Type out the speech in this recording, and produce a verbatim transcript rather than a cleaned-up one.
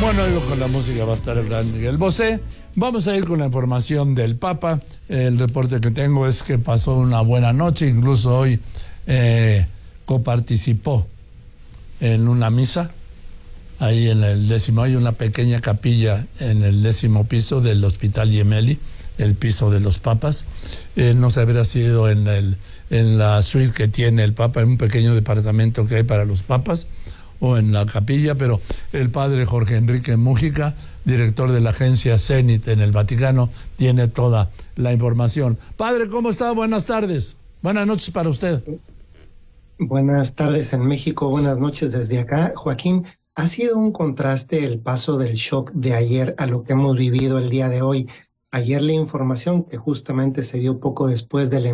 Bueno, algo con la música va a estar el gran Miguel Bosé. Vamos a ir con la información del Papa. El reporte que tengo es que pasó una buena noche, incluso hoy eh, coparticipó en una misa. Ahí en el décimo, hay una pequeña capilla en el décimo piso del Hospital Gemelli, el piso de los papas. Eh, no se habrá sido en, el, en la suite que tiene el Papa, en un pequeño departamento que hay para los papas, o en la capilla, pero el padre Jorge Enrique Mújica, director de la agencia Zenit en el Vaticano, tiene toda la información. Padre, ¿cómo está? Buenas tardes. Buenas noches para usted. Buenas tardes en México, buenas noches desde acá. Joaquín, ha sido un contraste el paso del shock de ayer a lo que hemos vivido el día de hoy. Ayer la información que justamente se dio poco después de la